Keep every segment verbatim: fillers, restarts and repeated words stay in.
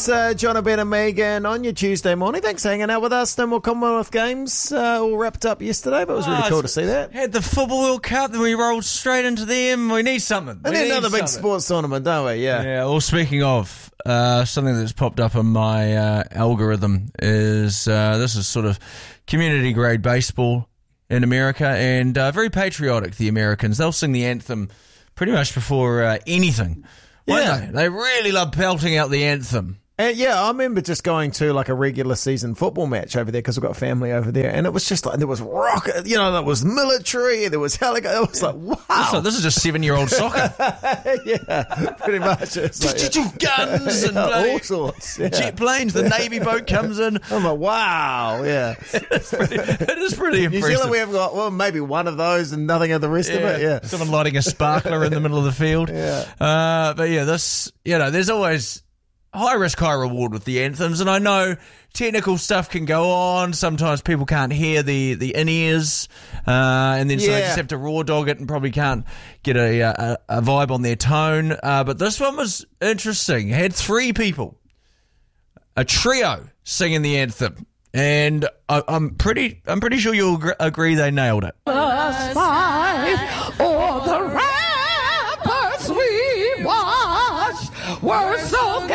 It's uh, John, Ben and Megan on your Tuesday morning. Thanks for hanging out with us. No more Commonwealth Games uh, all wrapped up yesterday, but it was really Oh, cool to see that. Had the Football World Cup, then we rolled straight into them. We need something. And we then need another big something. sports tournament, don't we? Yeah. Yeah, well, speaking of, uh, something that's popped up on my uh, algorithm is uh, this is sort of community-grade baseball in America, and uh, very patriotic, the Americans. They'll sing the anthem pretty much before uh, anything. Won't Yeah. They? They really love pelting out the anthem. And yeah, I remember just going to like a regular season football match over there because we've got family over there, and it was just like there was rocket, you know, there was military, there was helicopter. It was like, wow, So this is just seven-year-old soccer. yeah, pretty much. It's like, Guns and yeah, bloody all sorts. Yeah. jet planes. The Navy boat comes in. I'm like, wow, yeah. It's pretty, it is pretty New impressive. Zealand, we have got well, maybe one of those and nothing of the rest of it. Yeah. Someone lighting a sparkler in the middle of the field. Yeah. Uh, but yeah, this, you know, there's always high risk, high reward with the anthems. And I know technical stuff can go on. Sometimes people can't hear the, the in-ears. Uh, and then so they Yeah. just have to raw dog it and probably can't get a, a, a vibe on their tone. Uh, but this one was interesting. It had three people, a trio singing the anthem. And I, I'm pretty, I'm pretty sure you'll gr- agree they nailed it. Fight, all the rappers we watched were so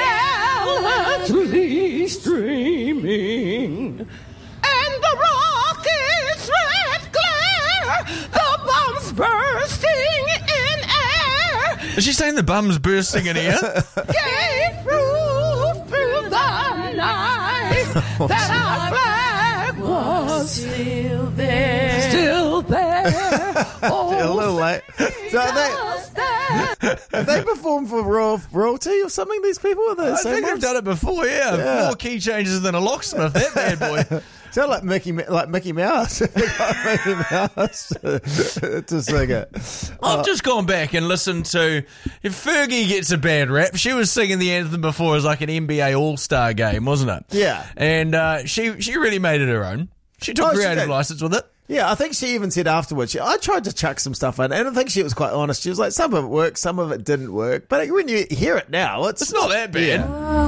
gallantly streaming. And the rocket's red glare, the bombs bursting in air, Is she saying the bum's bursting in here? gave proof through the night that our flag was still there. Still there. Oh, A little late. So are they, just there. have they performed for royal, royalty or something, these people? Are they the I same think they've ones? done it before, yeah. Yeah. More key changes than a locksmith, that bad boy. Sound like Mickey, like Mickey Mouse. Mickey Mouse to sing it. I've just gone back and listened to, if Fergie gets a bad rap, she was singing the anthem before as like an N B A All-Star game, wasn't it? Yeah. And uh, she she really made it her own. She took Oh, she creative did. license with it. Yeah, I think she even said afterwards, she, I tried to chuck some stuff in, and I think she was quite honest. She was like, some of it worked, some of it didn't work. But when you hear it now, it's, It's not that bad. Yeah.